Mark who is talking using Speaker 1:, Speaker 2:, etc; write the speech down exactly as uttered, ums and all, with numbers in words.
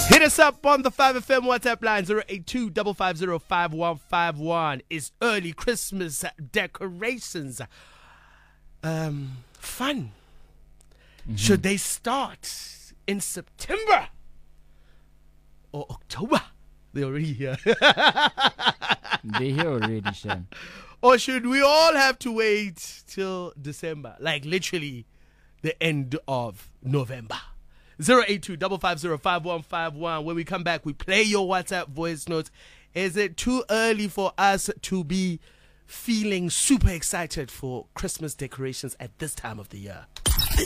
Speaker 1: Hit us up on the five F M WhatsApp line zero eight two, five five zero, five one five one. Is early Christmas decorations um, fun? Mm-hmm. Should they start in September or October? They're already here.
Speaker 2: They're here already, Shan.
Speaker 1: Or should we all have to wait till December? Like literally the end of November. zero eight two, five five zero, five one five one. When we come back, we play your WhatsApp voice notes. Is it too early for us to be feeling super excited for Christmas decorations at this time of the year?